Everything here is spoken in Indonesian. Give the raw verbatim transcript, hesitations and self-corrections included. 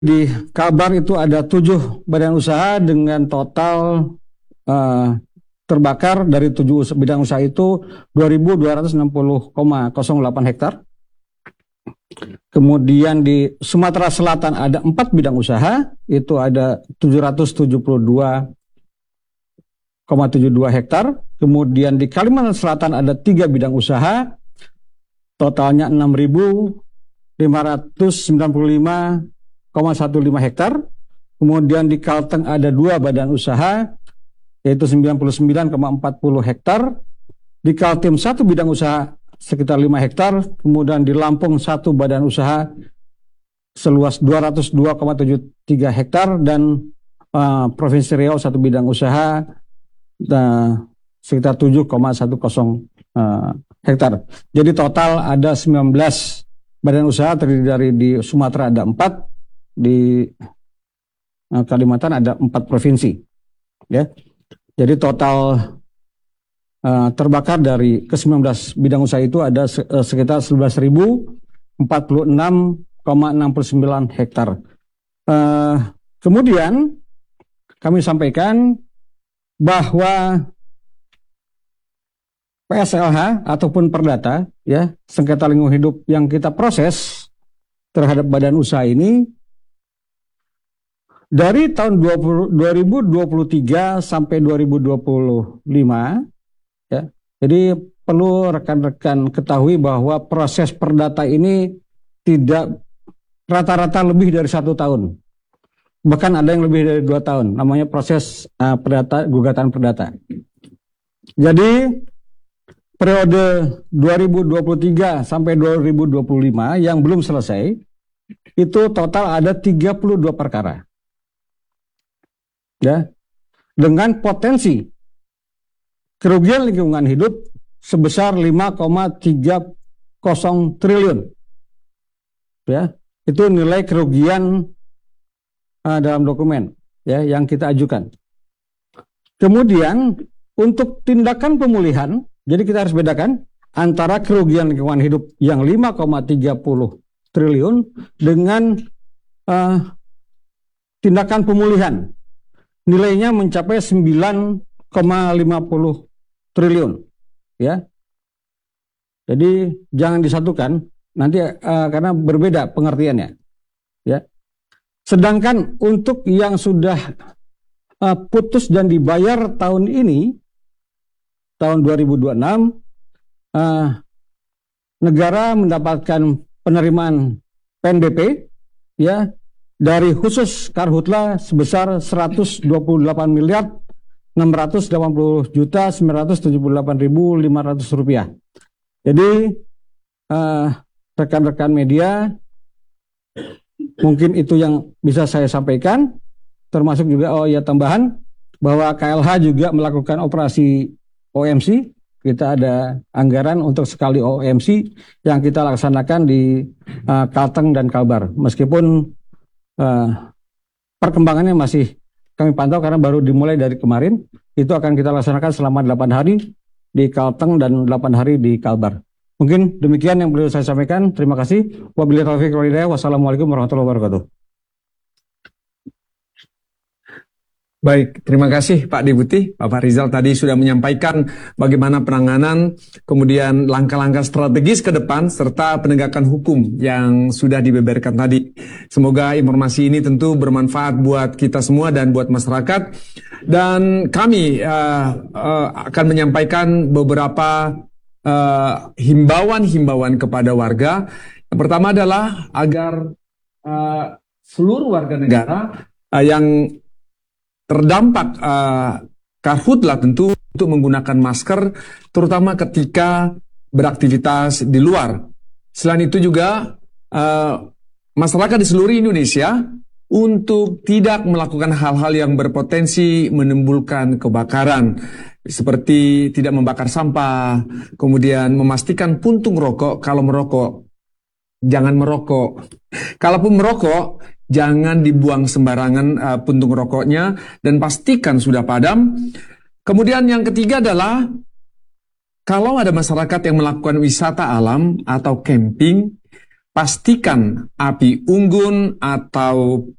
Di Kalbar itu ada tujuh badan usaha dengan total uh, terbakar dari tujuh bidang usaha itu dua ribu dua ratus enam puluh koma nol delapan hektar. Kemudian di Sumatera Selatan ada empat bidang usaha, itu ada tujuh ratus tujuh puluh dua koma tujuh dua hektar. Kemudian di Kalimantan Selatan ada tiga bidang usaha, totalnya enam ribu lima ratus sembilan puluh lima koma lima belas hektar. Kemudian di Kalteng ada dua badan usaha, yaitu sembilan puluh sembilan koma empat puluh hektar. Di Kaltim satu bidang usaha sekitar lima hektar. Kemudian di Lampung satu badan usaha seluas dua ratus dua koma tujuh tiga hektar. Dan uh, Provinsi Riau satu bidang usaha uh, sekitar tujuh koma satu nol uh, hektar. Jadi total ada sembilan belas badan usaha, terdiri dari di Sumatera ada empat, di uh, Kalimantan ada empat provinsi, ya. Jadi total uh, terbakar dari ke sembilan belas bidang usaha itu ada se uh, sekitar sebelas ribu empat puluh enam koma enam sembilan hektar. Uh, kemudian kami sampaikan bahwa P S L H ataupun Perdata, ya, sengketa lingkungan hidup yang kita proses terhadap badan usaha ini dari tahun dua ribu dua puluh tiga sampai dua ribu dua puluh lima, ya. Jadi perlu rekan-rekan ketahui bahwa proses perdata ini tidak rata-rata lebih dari satu tahun, bahkan ada yang lebih dari dua tahun. Namanya proses uh, perdata, gugatan perdata. Jadi periode dua ribu dua puluh tiga sampai dua ribu dua puluh lima yang belum selesai itu total ada tiga puluh dua perkara, ya, dengan potensi kerugian lingkungan hidup sebesar lima koma tiga nol triliun, ya. Itu nilai kerugian uh, dalam dokumen, ya, yang kita ajukan. Kemudian untuk tindakan pemulihan, jadi kita harus bedakan antara kerugian lingkungan hidup yang lima koma tiga nol triliun dengan uh, tindakan pemulihan. Nilainya mencapai sembilan koma lima nol triliun, ya. Jadi jangan disatukan nanti uh, karena berbeda pengertiannya, ya. Sedangkan untuk yang sudah uh, putus dan dibayar tahun ini, tahun dua ribu dua puluh enam, uh, negara mendapatkan penerimaan P N B P, ya, dari khusus Karhutla sebesar seratus dua puluh delapan miliar enam ratus delapan puluh juta sembilan ratus tujuh puluh delapan ribu lima ratus rupiah. Jadi uh, rekan-rekan media, mungkin itu yang bisa saya sampaikan, termasuk juga oh ya tambahan bahwa K L H juga melakukan operasi O M C. Kita ada anggaran untuk sekali O M C yang kita laksanakan di uh, Kalteng dan Kalbar. Meskipun uh, perkembangannya masih kami pantau karena baru dimulai dari kemarin, itu akan kita laksanakan selama delapan hari di Kalteng dan delapan hari di Kalbar. Mungkin demikian yang perlu saya sampaikan. Terima kasih. Wabillahi taufiq wal hidayah. Wassalamualaikum warahmatullahi wabarakatuh. Baik, terima kasih Pak Deputi. Bapak Rizal tadi sudah menyampaikan bagaimana penanganan, kemudian langkah-langkah strategis ke depan, serta penegakan hukum yang sudah dibeberkan tadi. Semoga informasi ini tentu bermanfaat buat kita semua dan buat masyarakat. Dan kami uh, uh, akan menyampaikan beberapa himbauan-himbauan uh, kepada warga. Yang pertama adalah agar uh, seluruh warga negara uh, yang terdampak uh, Karhutla tentu untuk menggunakan masker, terutama ketika beraktivitas di luar. Selain itu juga uh, masyarakat di seluruh Indonesia untuk tidak melakukan hal-hal yang berpotensi menimbulkan kebakaran, seperti tidak membakar sampah, kemudian memastikan puntung rokok kalau merokok, jangan merokok. Kalaupun merokok, jangan dibuang sembarangan uh, puntung rokoknya dan pastikan sudah padam. Kemudian yang ketiga adalah kalau ada masyarakat yang melakukan wisata alam atau camping, pastikan api unggun atau